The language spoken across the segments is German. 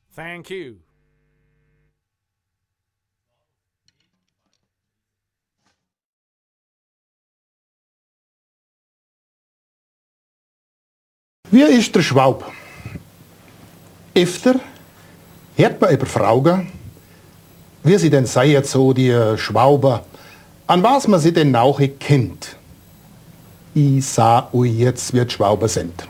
Thank you. Wie ist der Schwab? Öfter hört man über Frauen, wie sie denn seien, so die Schwauber, an was man sie denn auch kennt. Ich sah euch jetzt, wie die Schwauber sind.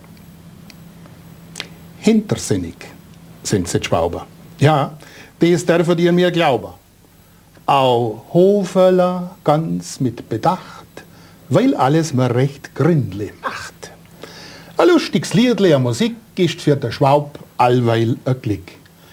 Hintersinnig sind sie die Schwauber. Ja, das dürfen ihr mir glauben. Auch Hofeler ganz mit Bedacht, weil alles mir recht gründlich macht. Ein lustiges Liedli, eine Musik ist für den Schwab allweil ein Glück.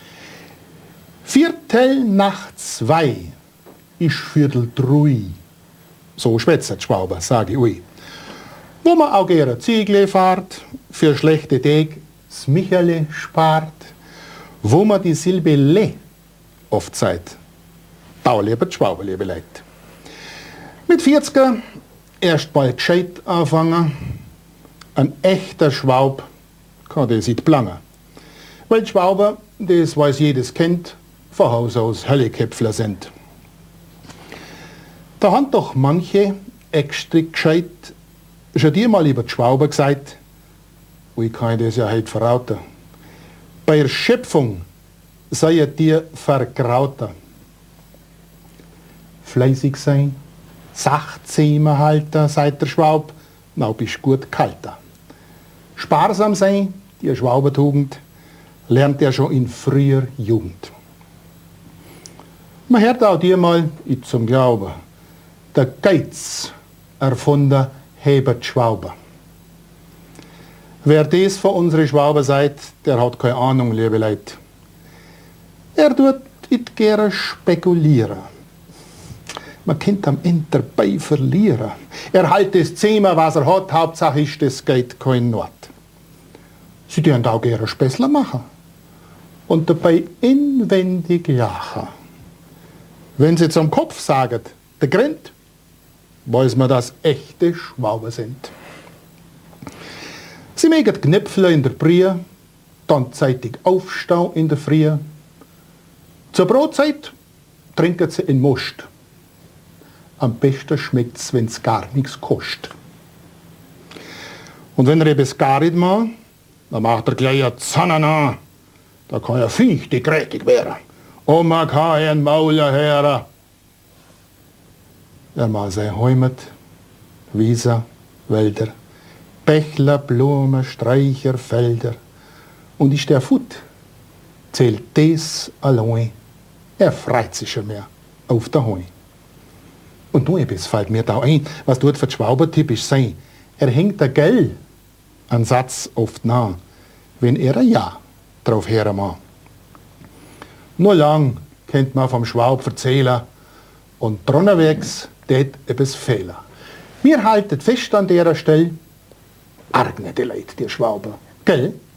Viertel nach 2 ist Viertel 3. So schwätzt die Schwauber, sage ich euch. Wo man auch gerne Ziegle fahrt, für schlechte Tage das Michele spart, wo man die Silbe Le oft sagt, da lieber die Schwauber, liebe Leute. Mit 40er erst mal gescheit anfangen. Ein echter Schwab kann das nicht planen. Weil die Schwauber, das weiß jedes Kind, von Haus aus Hölleköpfler sind. Da haben doch manche extra gescheit schon dir mal über die Schwauber gesagt, ich kann das ja heute verraten. Bei der Schöpfung sei dir vergrauter. Fleißig sein, Sachzähmer halten, sagt der Schwab, na bist gut kalter. Sparsam sein, die Schwaubertugend, lernt er schon in früher Jugend. Man hört auch dir mal, ich zum Glauben, der Geiz erfunden hebet Schwauber. Wer das von unseren Schwauber sagt, der hat keine Ahnung, liebe Leute. Er tut nicht gerne spekulieren. Man könnte am Ende dabei verlieren. Er hält das Zimmer, was er hat, Hauptsache ist, es geht kein Not. Sie dürfen auch gerne Späßler machen und dabei inwendig lachen. Wenn sie zum Kopf sagen, der grinnt, weiß man, dass echte Schwauber sind. Sie mögen Knöpfle in der Brie, dann zeitig aufstehen in der Früh. Zur Brotzeit trinken sie in Most. Am besten schmeckt's, wenn's gar nichts kostet. Und wenn er etwas gar nicht macht, dann macht er gleich eine Zanana. Da kann er fichtig grätig werden. Und man kann einen Mauler hören. Er macht sein Heimat, Wiesen, Wälder, Bächler, Blumen, Sträucher, Felder. Und ist der Fut, zählt das allein. Er freut sich schon mehr auf der Heu. Und nur etwas fällt mir da ein, was dort für die Schwauber typisch sein. Er hängt der Gell an Satz oft nah, wenn er ein Ja drauf hören mag. Nur lang kennt man vom Schwab erzählen und drunterwegs tät etwas fehlen. Wir halten fest an der Stelle, argne die Leute, die Schwauber, gell?